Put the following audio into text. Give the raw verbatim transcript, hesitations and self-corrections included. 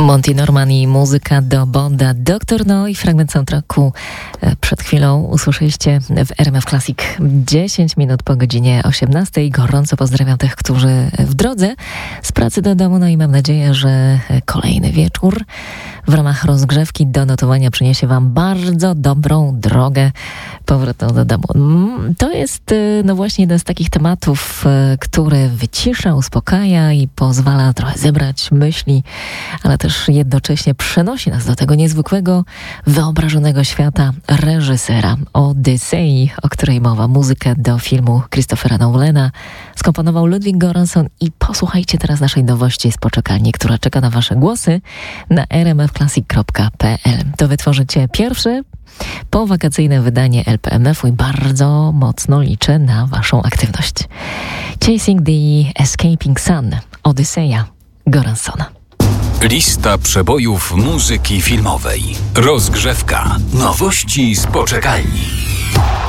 Monty Norman i muzyka do Bonda. Doktor No i fragment soundtracku przed chwilą usłyszeliście w R M F Classic. dziesięć minut po godzinie osiemnastej. Gorąco pozdrawiam tych, którzy w drodze z pracy do domu. No i mam nadzieję, że kolejny wieczór w ramach rozgrzewki do notowania przyniesie wam bardzo dobrą drogę powrotną do domu. To jest no właśnie jeden z takich tematów, który wycisza, uspokaja i pozwala trochę zebrać myśli, ale też jednocześnie przenosi nas do tego niezwykłego, wyobrażonego świata reżysera Odysei, o której mowa. Muzykę do filmu Christophera Nolana skomponował Ludwig Göransson i posłuchajcie teraz naszej nowości z poczekalni, która czeka na wasze głosy na r m f classic kropka p l. To wytworzycie pierwsze powakacyjne wydanie L P M F-u i bardzo mocno liczę na waszą aktywność. Chasing the Escaping Sun, Odyseja Göranssona. Lista przebojów muzyki filmowej. Rozgrzewka. Nowości z poczekalni.